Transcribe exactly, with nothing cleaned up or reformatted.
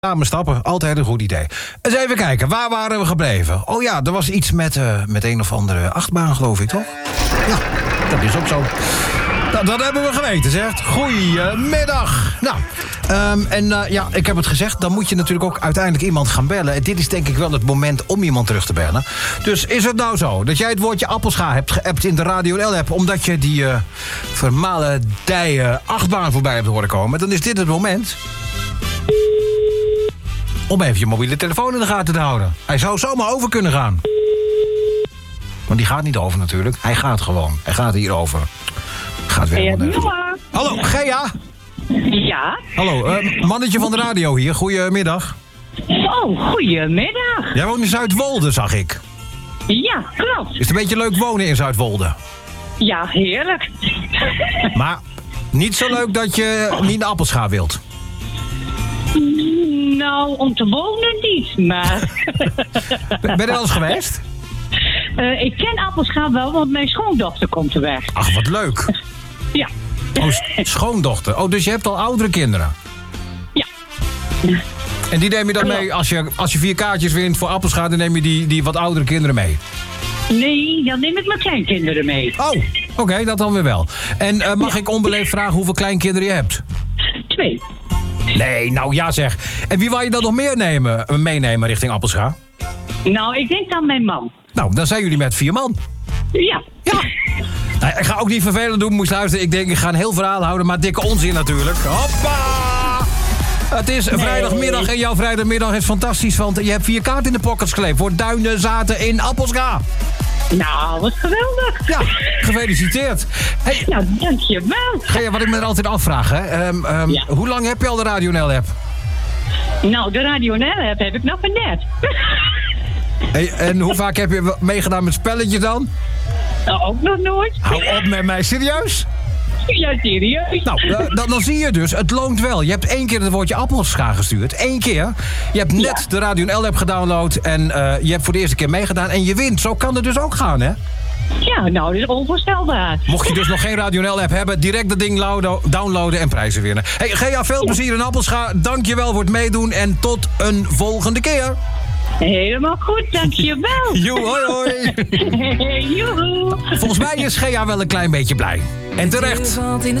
Samen stappen, altijd een goed idee. Eens even kijken, waar waren we gebleven? Oh ja, er was iets met, uh, met een of andere achtbaan, geloof ik, toch? Ja, dat is ook zo. Nou, dat hebben we geweten, zeg. Goedemiddag. Nou, um, en uh, ja, ik heb het gezegd, dan moet je natuurlijk ook uiteindelijk iemand gaan bellen. En dit is denk ik wel het moment om iemand terug te bellen. Dus is het nou zo dat jij het woordje appelscha hebt geappt in de Radio L-app... omdat je die uh, vermalendije achtbaan voorbij hebt horen komen... dan is dit het moment... om even je mobiele telefoon in de gaten te houden. Hij zou zomaar over kunnen gaan. Want die gaat niet over natuurlijk. Hij gaat gewoon. Hij gaat hier over. Gaat weer helemaal nergens. Hallo, Gea? Ja? Hallo, uh, mannetje van de radio hier. Goedemiddag. Oh, goedemiddag. Jij woont in Zuidwolde, zag ik. Ja, klopt. Is het een beetje leuk wonen in Zuidwolde? Ja, heerlijk. Maar niet zo leuk dat je niet de appelscha wilt? Nou, om te wonen niet, maar... Ben je er al eens geweest? Uh, ik ken Appelscha wel, want mijn schoondochter komt er weg. Ach, wat leuk. Ja. Oh, schoondochter. Oh, dus je hebt al oudere kinderen? Ja. En die neem je dan mee, als je, als je vier kaartjes wint voor Appelscha... dan neem je die, die wat oudere kinderen mee? Nee, dan neem ik mijn kleinkinderen mee. Oh, oké, okay, dat dan weer wel. En uh, mag ja. ik onbeleefd vragen hoeveel kleinkinderen je hebt? Twee. Nee, nou ja zeg. En wie wou je dan nog meer nemen, meenemen richting Appelscha? Nou, ik denk dan mijn man. Nou, dan zijn jullie met vier man. Ja. Ja. Nou, ik ga ook niet vervelend doen, moest luisteren. Ik denk, ik ga een heel verhaal houden, maar dikke onzin natuurlijk. Hoppa! Het is nee. vrijdagmiddag en jouw vrijdagmiddag is fantastisch, want je hebt vier kaarten in de pockets gekleed voor Duinenzaten in Appelscha. Nou, wat geweldig. Ja, gefeliciteerd. Hey, nou, dankjewel. Gea, wat ik me er altijd afvraag, hè. Um, um, ja. Hoe lang heb je al de Radio L-app? Nou, de Radio L-app heb ik nog maar net. Hey, en hoe vaak heb je meegedaan met spelletjes dan? Nou, ook nog nooit. Hou op met mij, serieus? Ja, serieus. Nou, uh, dan, dan zie je dus, het loont wel. Je hebt één keer het woordje appelscha gestuurd. Eén keer. Je hebt net ja. de Radio L-app gedownload en uh, je hebt voor de eerste keer meegedaan en je wint. Zo kan het dus ook gaan, hè? Ja, nou, dat is onvoorstelbaar. Mocht je dus nog geen Radio L-app hebben, direct dat ding downloaden en prijzen winnen. Hey, Gea, veel plezier in Appelscha. Dank je wel voor het meedoen en tot een volgende keer. Helemaal goed, dankjewel. Joe, hoi, hoi. Joehoe. Volgens mij is Gea wel een klein beetje blij. En terecht.